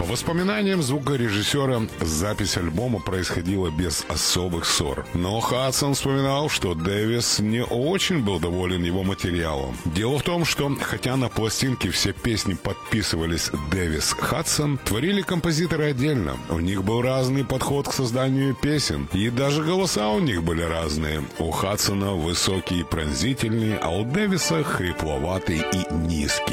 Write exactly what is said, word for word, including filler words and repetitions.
воспоминаниям звукорежиссера, запись альбома происходила без особых ссор. Но Хадсон вспоминал, что Дэвис не очень был доволен его материалом. Дело в том, что хотя на пластинке все песни подписывались Дэвис Хадсон, творили композиторы отдельно. У них был разный подход к созданию песен, и даже голоса у них были разные. У Хадсона высокий и пронзительный, а у Дэвиса хрипловатый и низкий.